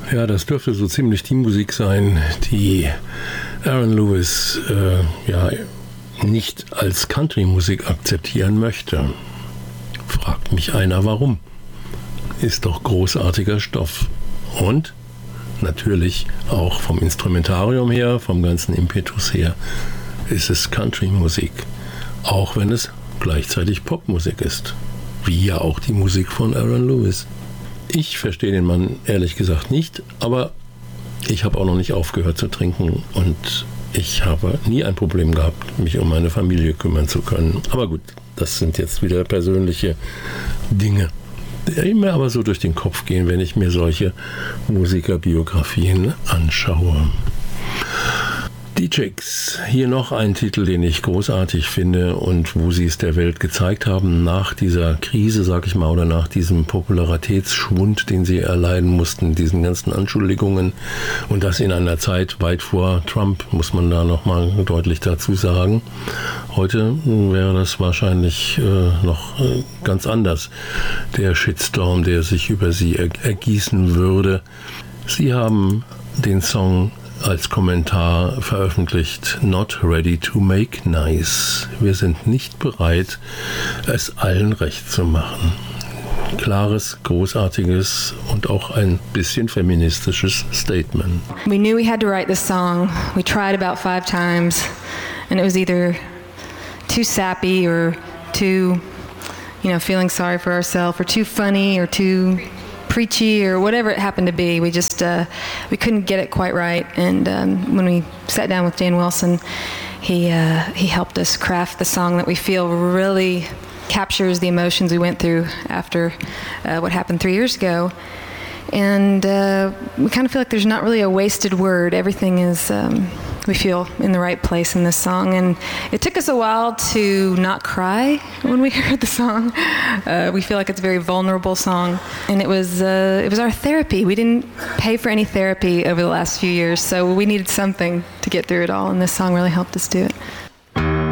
Ja, das dürfte so ziemlich die Musik sein, die Aaron Lewis nicht als Country-Musik akzeptieren möchte. Fragt mich einer, warum. Ist doch großartiger Stoff. Und natürlich auch vom Instrumentarium her, vom ganzen Impetus her, ist es Country-Musik. Auch wenn es gleichzeitig Popmusik ist. Wie ja auch die Musik von Aaron Lewis. Ich verstehe den Mann ehrlich gesagt nicht, aber ich habe auch noch nicht aufgehört zu trinken und ich habe nie ein Problem gehabt, mich um meine Familie kümmern zu können. Aber gut, das sind jetzt wieder persönliche Dinge, die mir aber so durch den Kopf gehen, wenn ich mir solche Musikerbiografien anschaue. Die Chicks, hier noch ein Titel, den ich großartig finde und wo sie es der Welt gezeigt haben, nach dieser Krise, sag ich mal, oder nach diesem Popularitätsschwund, den sie erleiden mussten, diesen ganzen Anschuldigungen und das in einer Zeit weit vor Trump, muss man da nochmal deutlich dazu sagen. Heute wäre das wahrscheinlich noch ganz anders, der Shitstorm, der sich über sie ergießen würde. Sie haben den Song als Kommentar veröffentlicht: Not ready to make nice. Wir sind nicht bereit, es allen recht zu machen. Klares, großartiges und auch ein bisschen feministisches Statement. We knew we had to write this song. We tried about 5 times and it was either too sappy or too, feeling sorry for ourselves, or too funny or too preachy or whatever it happened to be. We just we couldn't get it quite right, and when we sat down with Dan Wilson, he helped us craft the song that we feel really captures the emotions we went through after what happened 3 years ago. And we kind of feel like there's not really a wasted word. Everything is, we feel, in the right place in this song. And it took us a while to not cry when we heard the song. We feel like it's a very vulnerable song. And it was our therapy. We didn't pay for any therapy over the last few years, so we needed something to get through it all, and this song really helped us do it.